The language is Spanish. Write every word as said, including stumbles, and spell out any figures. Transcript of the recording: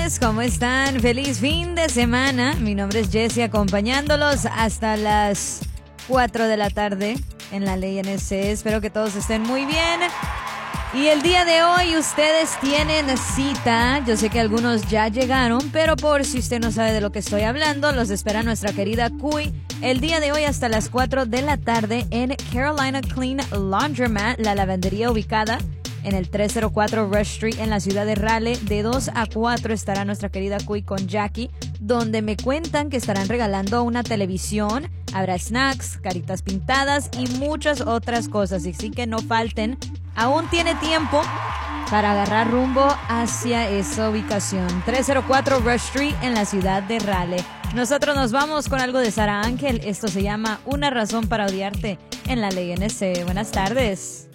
tardes, ¿cómo están? Feliz fin de semana. Mi nombre es Jessie, acompañándolos hasta las cuatro de la tarde en la Ley N C. Espero que todos estén muy bien. Y el día de hoy ustedes tienen cita. Yo sé que algunos ya llegaron, pero por si usted no sabe de lo que estoy hablando, los espera nuestra querida Cuy el día de hoy hasta las cuatro de la tarde en Carolina Clean Laundromat, la lavandería ubicada en el trescientos cuatro Rush Street en la ciudad de Raleigh. De dos a cuatro estará nuestra querida Cuy con Jackie, donde me cuentan que estarán regalando una televisión, habrá snacks, caritas pintadas y muchas otras cosas. Así que no falten, aún tiene tiempo para agarrar rumbo hacia esa ubicación. trescientos cuatro Rush Street en la ciudad de Raleigh. Nosotros nos vamos con algo de Sara Ángel. Esto se llama Una razón para odiarte en la Ley N C. Buenas tardes.